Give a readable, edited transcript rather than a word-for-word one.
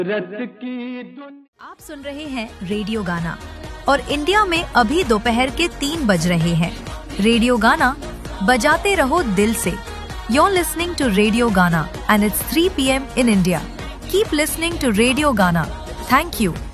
आप सुन रहे हैं रेडियो गाना और इंडिया में अभी दोपहर के 3 बज रहे हैं। रेडियो गाना बजाते रहो दिल से। You're listening to Radio Gana and it's 3 p.m. in India. Keep listening to Radio Gana. Thank you.